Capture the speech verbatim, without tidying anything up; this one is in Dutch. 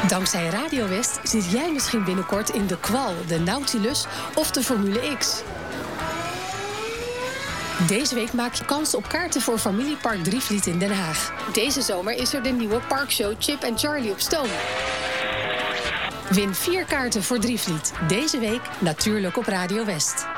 Dankzij Radio West zit jij misschien binnenkort in de Kwal, de Nautilus of de Formule X. Deze week maak je kans op kaarten voor Familiepark Drievliet in Den Haag. Deze zomer is er de nieuwe parkshow Chip en Charlie op stoom. Win vier kaarten voor Drievliet. Deze week natuurlijk op Radio West.